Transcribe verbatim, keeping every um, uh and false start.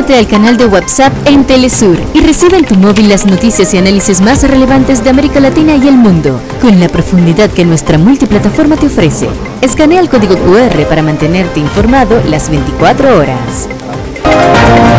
Únete al canal de WhatsApp en Telesur y recibe en tu móvil las noticias y análisis más relevantes de América Latina y el mundo, con la profundidad que nuestra multiplataforma te ofrece. Escanea el código cu erre para mantenerte informado las veinticuatro horas.